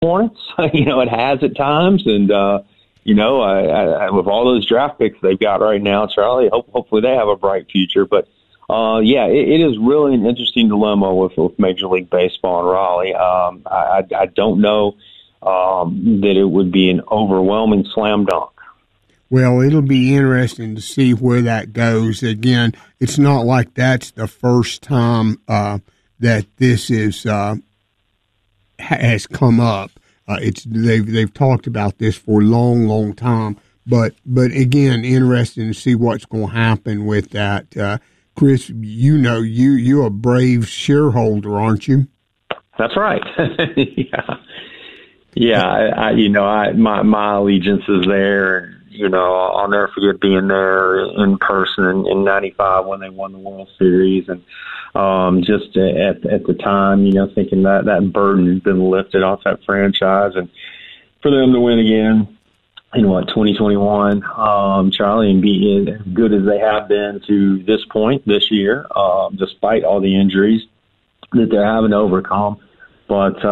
Hornets. It has at times, and I with all those draft picks they've got right now, Charlie, hopefully they have a bright future. But it is really an interesting dilemma with Major League Baseball in Raleigh. I don't know that it would be an overwhelming slam dunk. Well, it'll be interesting to see where that goes. Again, it's not like that's the first time that this has come up. They've talked about this for a long, long time. But again, interesting to see what's going to happen with that. Chris, you're a Braves shareholder, aren't you? That's right. Yeah. My allegiance is there. I'll never forget being there in person in '95 when they won the World Series, and just at the time, thinking that burden has been lifted off that franchise, and for them to win again in 2021, Charlie, and be as good as they have been to this point this year, despite all the injuries that they're having to overcome. But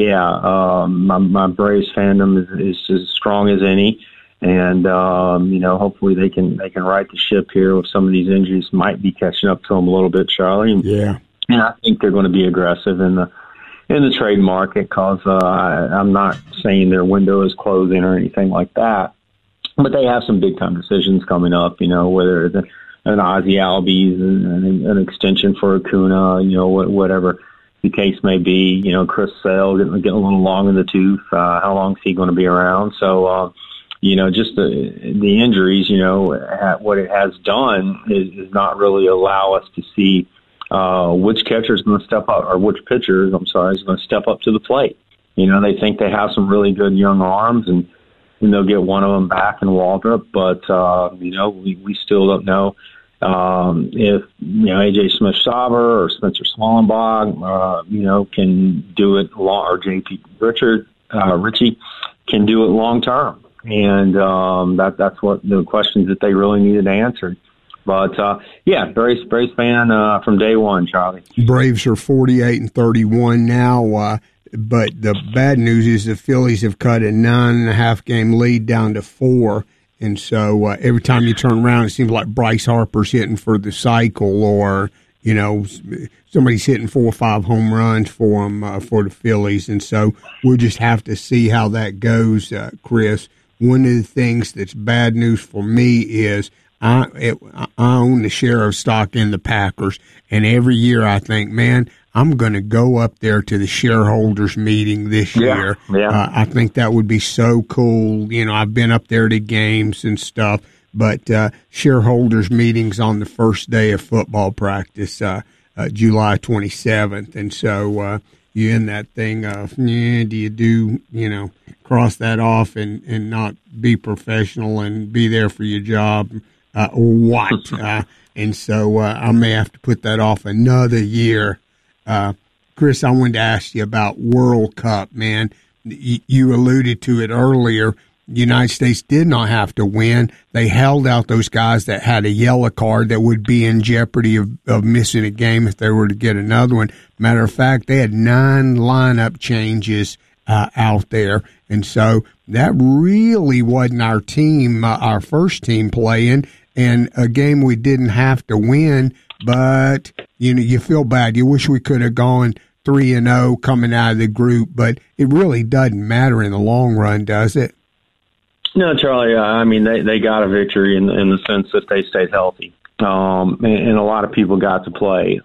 my Braves fandom is as strong as any. And, hopefully they can right the ship here with some of these injuries might be catching up to them a little bit, Charlie. And I think they're going to be aggressive in the trade market because I'm not saying their window is closing or anything like that. But they have some big-time decisions coming up, whether it's an Ozzie Albies, an extension for Acuna, whatever the case may be. Chris Sale getting a little long in the tooth. How long is he going to be around? So, just the injuries, what it has done is not really allow us to see which catcher is going to step up, or which pitcher, is going to step up to the plate. They think they have some really good young arms, and they'll get one of them back in Waldrop, but, we still don't know if, A.J. Smith-Shawver or Spencer Swallenbach, can do it long, or J.P. Ritchie can do it long term. And that's what the questions that they really needed answered. But Braves fan from day one, Charlie. Braves are 48-31 now. But the bad news is the Phillies have cut a 9.5 game lead down to 4. And so every time you turn around, it seems like Bryce Harper's hitting for the cycle, or somebody's hitting 4 or 5 home runs for them for the Phillies. And so we'll just have to see how that goes, Chris. One of the things that's bad news for me is I own the share of stock in the Packers, and every year I think, man, I'm going to go up there to the shareholders meeting this year. Yeah. I think that would be so cool. I've been up there to games and stuff, but shareholders meetings on the first day of football practice, July 27th, and so you're in that thing of, do you cross that off and not be professional and be there for your job, or what? And so I may have to put that off another year. Chris, I wanted to ask you about World Cup, man. You alluded to it earlier. The United States did not have to win. They held out those guys that had a yellow card that would be in jeopardy of missing a game if they were to get another one. Matter of fact, they had 9 lineup changes out there. And so that really wasn't our team, our first team playing, and a game we didn't have to win. But, you feel bad. You wish we could have gone 3-0 coming out of the group, but it really doesn't matter in the long run, does it? No, Charlie, I mean, they got a victory in the sense that they stayed healthy. And a lot of people got to play.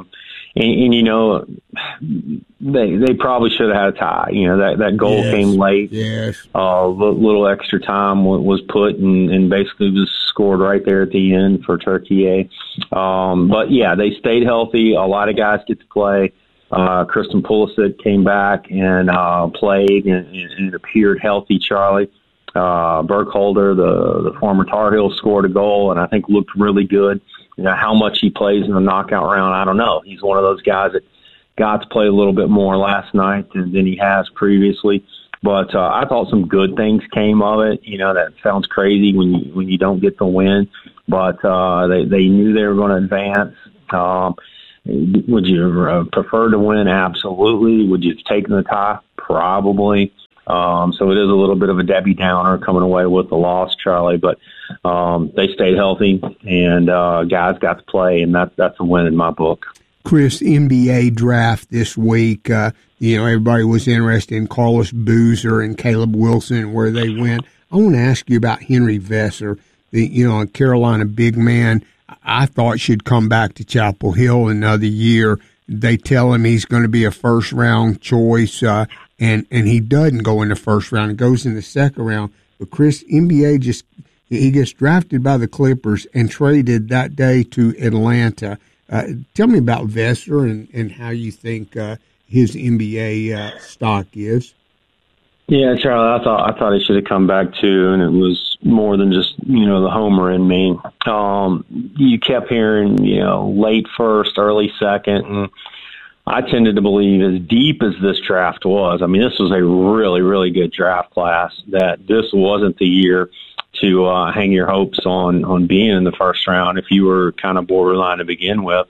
They probably should have had a tie. That goal came late. Yes. Little extra time was put and basically was scored right there at the end for Turkey. But they stayed healthy. A lot of guys get to play. Kristen Pulisic came back and played and appeared healthy, Charlie. Burkholder, the former Tar Heel, scored a goal and I think looked really good. How much he plays in the knockout round, I don't know. He's one of those guys that got to play a little bit more last night than he has previously. But I thought some good things came of it. That sounds crazy when you don't get the win, but they knew they were going to advance. Would you prefer to win? Absolutely. Would you have taken the tie? Probably. So it is a little bit of a Debbie Downer coming away with the loss, Charlie, but they stayed healthy and guys got to play, and that's a win in my book. Chris, NBA draft this week, everybody was interested in Carlos Boozer and Caleb Wilson, where they went. I want to ask you about Henry Vesser, a Carolina big man. I thought should come back to Chapel Hill another year. They tell him he's going to be a first-round choice, and he doesn't go in the first round. He goes in the second round. But, Chris, NBA he gets drafted by the Clippers and traded that day to Atlanta. Tell me about Vesser and how you think his NBA stock is. Yeah, Charlie, I thought he should have come back too, and it was more than just the homer in me. You kept hearing late first, early second, and I tended to believe, as deep as this draft was, I mean, this was a really, really good draft class, that this wasn't the year to hang your hopes on being in the first round if you were kind of borderline to begin with.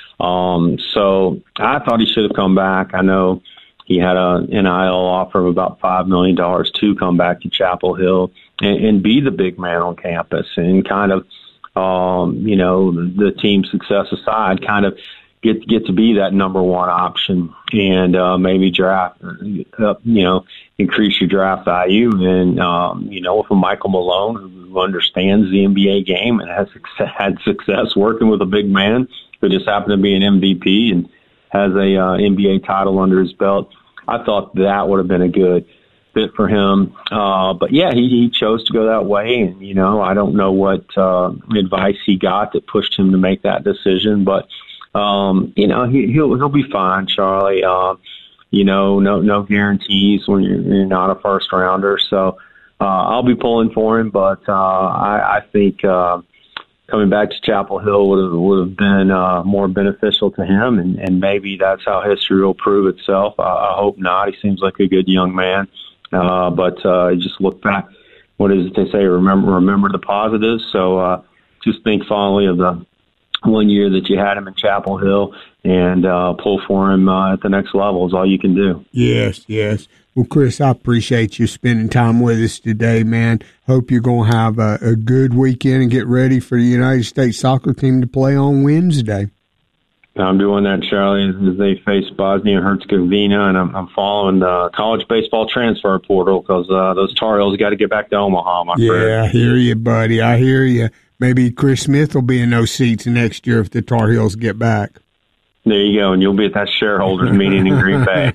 So I thought he should have come back. I know he had an NIL offer of about $5 million to come back to Chapel Hill and be the big man on campus and kind of, the team's success aside, kind of get to be that number one option and maybe draft, increase your draft value. And, with a Michael Malone who understands the NBA game and has had success working with a big man who just happened to be an MVP and has a NBA title under his belt, I thought that would have been a good fit for him. But yeah, he chose to go that way. And, I don't know what advice he got that pushed him to make that decision, but he'll be fine, Charlie. No guarantees when you're not a first rounder. So I'll be pulling for him, but I think coming back to Chapel Hill would have been more beneficial to him, and maybe that's how history will prove itself. I hope not. He seems like a good young man, but just look back. What is it they say? Remember the positives. So just think fondly of the 1 year that you had him in Chapel Hill and pull for him at the next level is all you can do. Yes. Well, Chris, I appreciate you spending time with us today, man. Hope you're going to have a good weekend and get ready for the United States soccer team to play on Wednesday. I'm doing that, Charlie, as they face Bosnia and Herzegovina, and I'm following the college baseball transfer portal because those Tar Heels got to get back to Omaha, my friend. Yeah, I hear you, buddy. I hear you. Maybe Chris Smith will be in those seats next year if the Tar Heels get back. There you go, and you'll be at that shareholders meeting in Green Bay.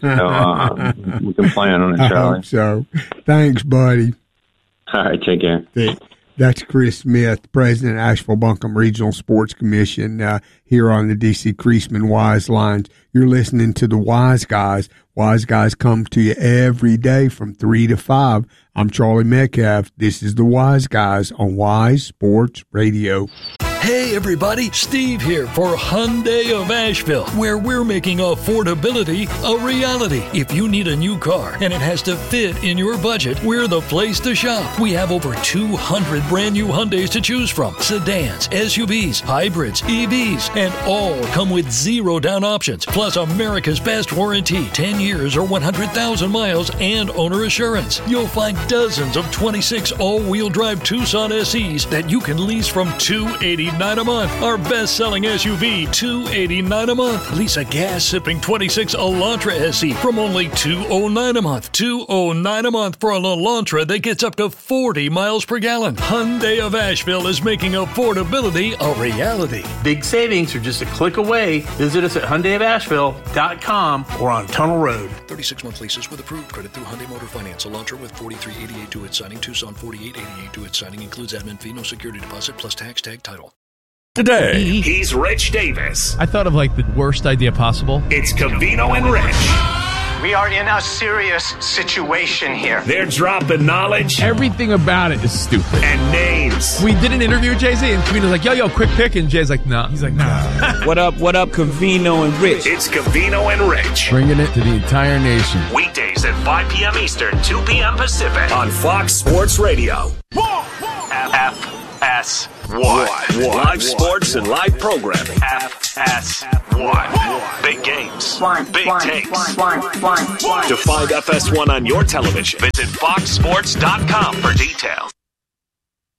So we can plan on it, Charlie. I hope so. Thanks, buddy. All right, take care. That's Chris Smith, President of Asheville-Buncombe Regional Sports Commission, here on the D.C. Creasman Wise Lines. You're listening to the Wise Guys. Wise Guys come to you every day from 3 to 5. I'm Charlie Metcalf. This is the Wise Guys on Wise Sports Radio. Hey everybody, Steve here for Hyundai of Asheville, where we're making affordability a reality. If you need a new car and it has to fit in your budget, we're the place to shop. We have over 200 brand new Hyundais to choose from. Sedans, SUVs, hybrids, EVs, and all come with 0 down options. Plus America's best warranty, 10 years or 100,000 miles and owner assurance. You'll find dozens of 26 all-wheel drive Tucson SEs that you can lease from $289 a month. Our best-selling SUV, $289 a month. Lease a gas-sipping 26 Elantra SE from only $209 a month. $209 a month for an Elantra that gets up to 40 miles per gallon. Hyundai of Asheville is making affordability a reality. Big savings are just a click away. Visit us at HyundaiofAsheville.com or on Tunnel Road. 36-month leases with approved credit through Hyundai Motor Finance. Elantra with $43.88 due at signing. Tucson $48.88 due at signing. Includes admin fee, no security deposit, plus tax, tag, title. Today, he's Rich Davis. I thought of like the worst idea possible. It's Covino and Rich. We are in a serious situation here. They're dropping knowledge. Everything about it is stupid. And names. We did an interview with Jay-Z, and Covino's like, yo, quick pick. And Jay's like, nah. He's like, nah. What up, Covino and Rich? It's Covino and Rich. Bringing it to the entire nation. Weekdays at 5 p.m. Eastern, 2 p.m. Pacific on Fox Sports Radio. FS FS1. Live sports and live programming. FS1. Big games. Big takes. To find FS1 on your television, visit foxsports.com for details.